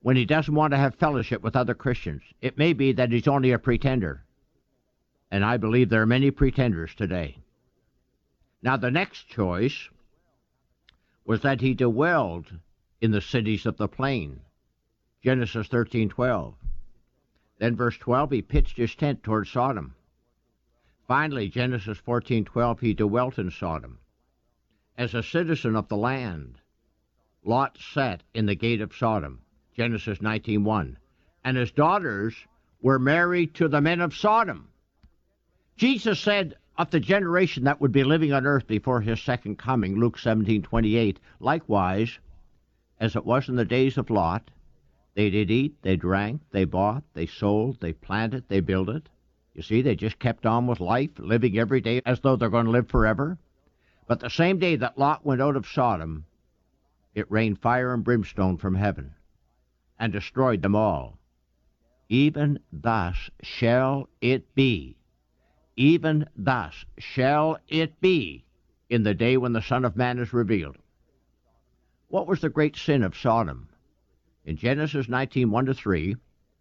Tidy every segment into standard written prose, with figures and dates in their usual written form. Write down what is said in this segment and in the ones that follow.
when he doesn't want to have fellowship with other Christians. It may be that he's only a pretender. And I believe there are many pretenders today. Now, the next choice was that he dwelled in the cities of the plain. Genesis 13:12. Then verse 12, he pitched his tent toward Sodom. Finally, Genesis 14:12, he dwelt in Sodom. As a citizen of the land, Lot sat in the gate of Sodom. Genesis 19:1. And his daughters were married to the men of Sodom. Jesus said of the generation that would be living on earth before his second coming, Luke 17:28, likewise, as it was in the days of Lot, they did eat, they drank, they bought, they sold, they planted, they builded. You see, they just kept on with life, living every day as though they're going to live forever. But the same day that Lot went out of Sodom, it rained fire and brimstone from heaven and destroyed them all. Even thus shall it be. Even thus shall it be in the day when the Son of Man is revealed. What was the great sin of Sodom? In Genesis 19:1-3,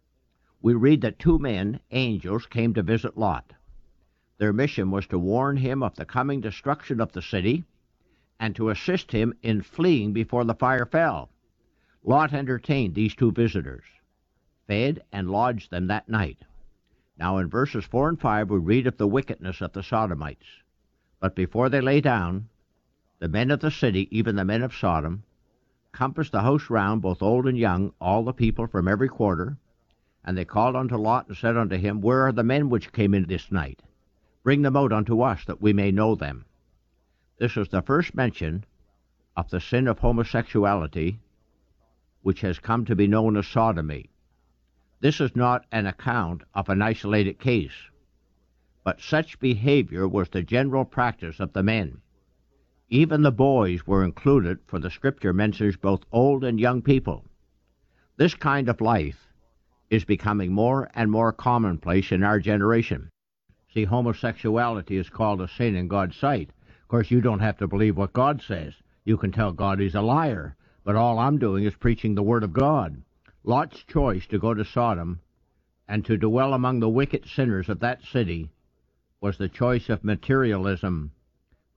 we read that two men, angels, came to visit Lot. Their mission was to warn him of the coming destruction of the city and to assist him in fleeing before the fire fell. Lot entertained these two visitors, fed and lodged them that night. Now in verses 4 and 5 we read of the wickedness of the Sodomites. But before they lay down, the men of the city, even the men of Sodom, compassed the house round, both old and young, all the people from every quarter. And they called unto Lot and said unto him, Where are the men which came in this night? Bring them out unto us, that we may know them. This is the first mention of the sin of homosexuality, which has come to be known as sodomy. This is not an account of an isolated case, but such behavior was the general practice of the men. Even the boys were included, for the Scripture mentions both old and young people. This kind of life is becoming more and more commonplace in our generation. See, homosexuality is called a sin in God's sight. Of course, you don't have to believe what God says. You can tell God he's a liar, but all I'm doing is preaching the Word of God. Lot's choice to go to Sodom and to dwell among the wicked sinners of that city was the choice of materialism